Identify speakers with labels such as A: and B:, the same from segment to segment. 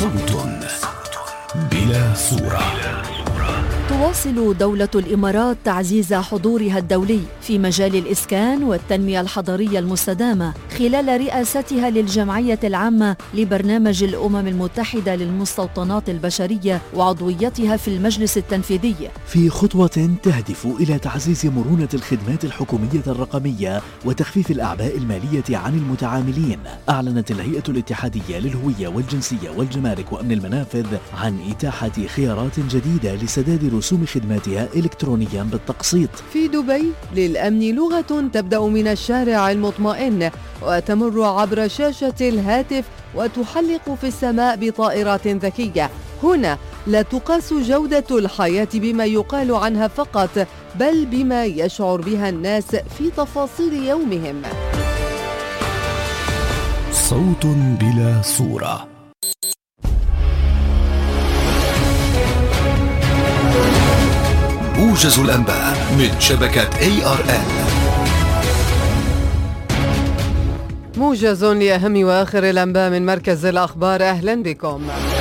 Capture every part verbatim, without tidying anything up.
A: صوت بلا صورة.
B: تواصل دولة الإمارات تعزيز حضورها الدولي في مجال الإسكان والتنمية الحضرية المستدامة خلال رئاستها للجمعية العامة لبرنامج الأمم المتحدة للمستوطنات البشرية وعضويتها في المجلس التنفيذي،
C: في خطوة تهدف إلى تعزيز مرونة الخدمات الحكومية الرقمية وتخفيف الأعباء المالية عن المتعاملين. أعلنت الهيئة الاتحادية للهوية والجنسية والجمارك وأمن المنافذ عن إتاحة خيارات جديدة لسداد رسوم خدماتها إلكترونيا بالتقسيط.
D: في دبي للأمن لغة تبدأ من الشارع المطمئن وتمر عبر شاشة الهاتف وتحلق في السماء بطائرات ذكية. هنا لا تقاس جودة الحياة بما يقال عنها فقط، بل بما يشعر بها الناس في تفاصيل يومهم.
A: صوت بلا صورة. موجز الأنباء من شبكة إيه آر إل.
D: موجز لأهم وآخر الأنباء من مركز الأخبار. أهلا بكم.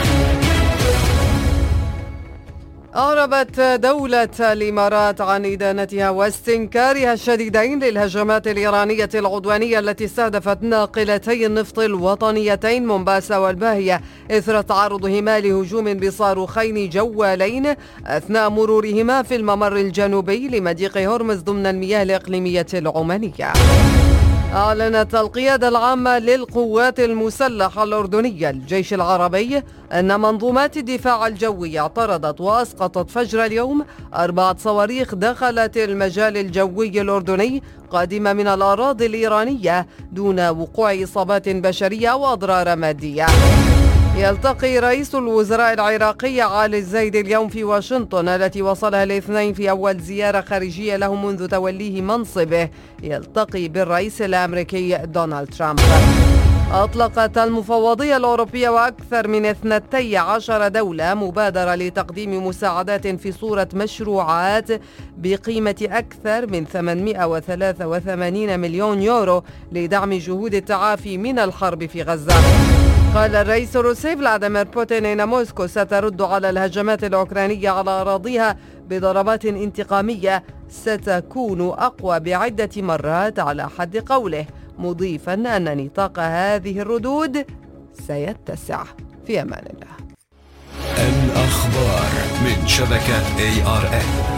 D: أعربت دولة الإمارات عن إدانتها واستنكارها الشديدين للهجمات الإيرانية العدوانية التي استهدفت ناقلتي النفط الوطنيتين مومباسا والباهية إثر تعرضهما لهجوم بصاروخين جوالين أثناء مرورهما في الممر الجنوبي لمضيق هرمز ضمن المياه الإقليمية العمانية. أعلنت القيادة العامة للقوات المسلحة الأردنية الجيش العربي أن منظومات الدفاع الجوي اعترضت وأسقطت فجر اليوم أربعة صواريخ دخلت المجال الجوي الأردني قادمة من الأراضي الإيرانية دون وقوع إصابات بشرية وأضرار مادية. يلتقي رئيس الوزراء العراقي علي الزايد اليوم في واشنطن التي وصلها الاثنين في أول زيارة خارجية له منذ توليه منصبه. يلتقي بالرئيس الأمريكي دونالد ترامب. أطلقت المفوضية الأوروبية وأكثر من اثنتي عشر دولة مبادرة لتقديم مساعدات في صورة مشروعات بقيمة أكثر من ثمانمائة وثلاثة وثمانين مليون يورو لدعم جهود التعافي من الحرب في غزة. قال الرئيس الروسي فلاديمير بوتين إن موسكو سترد على الهجمات الأوكرانية على أراضيها بضربات انتقامية ستكون أقوى بعدة مرات على حد قوله، مضيفا أن نطاق هذه الردود سيتسع. في أمان الله.
A: الأخبار من شبكة إيه آر إل.